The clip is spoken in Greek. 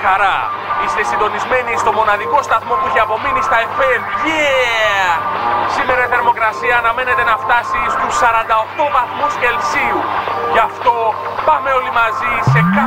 χαρά. Είστε συντονισμένοι στο μοναδικό σταθμό που έχει απομείνει στα FM. Yeah! Σήμερα η θερμοκρασία αναμένεται να φτάσει στους 48 βαθμούς Κελσίου. Γι' αυτό πάμε όλοι μαζί σε